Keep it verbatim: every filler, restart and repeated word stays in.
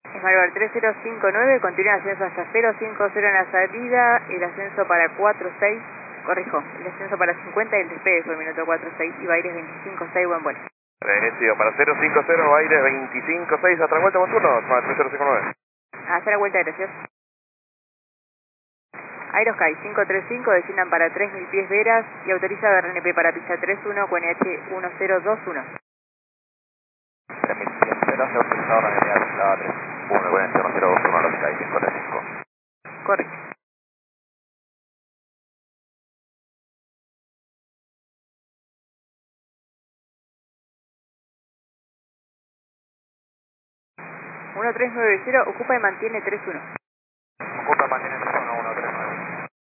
Smart tres cero cinco nueve, continúa el ascenso hasta cero cinco cero en la salida, el ascenso para cuatro seis, corrijo, el ascenso para cincuenta y el despegue fue el minuto cuatro seis y Baires veinticinco seis, buen vuelo. Reinicio para cero cinco cero, Baires veinticinco seis, hasta la vuelta, buen turno, Smart tres cero cinco nueve. Hasta la vuelta, gracias. Aerosky cinco tres cinco, designan para tres mil pies veras y autoriza B R N P para pista tres uno con H uno cero dos uno. tres mil pies veras, autorizado R N P a pista tres uno con H uno cero dos uno, Aerosky cinco tres cinco. Correcto. uno tres nueve cero, ocupa y mantiene tres uno.